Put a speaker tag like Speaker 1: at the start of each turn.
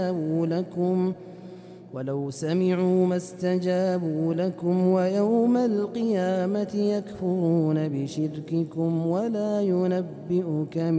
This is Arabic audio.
Speaker 1: لكم ولو سمعوا ما استجابوا لكم ويوم القيامة يكفرون بشرككم ولا ينبئك